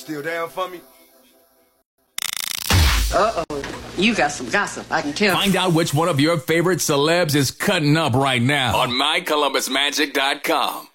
Still down for me? Uh-oh. You got some gossip, I can tell. Find out which one of your favorite celebs is cutting up right now on MyColumbusMagic.com.